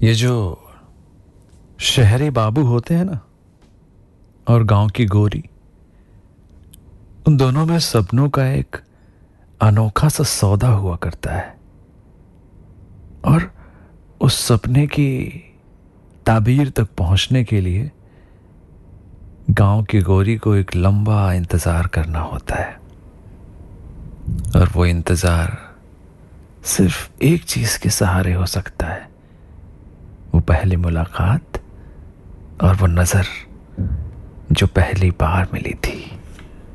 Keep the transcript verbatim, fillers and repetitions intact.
ये जो शहरी बाबू होते हैं ना और गांव की गोरी, उन दोनों में सपनों का एक अनोखा सा सौदा हुआ करता है। और उस सपने की ताबीर तक पहुंचने के लिए गांव की गोरी को एक लंबा इंतजार करना होता है। और वो इंतजार सिर्फ एक चीज के सहारे हो सकता है, वो पहली मुलाकात और वो नजर जो पहली बार मिली थी।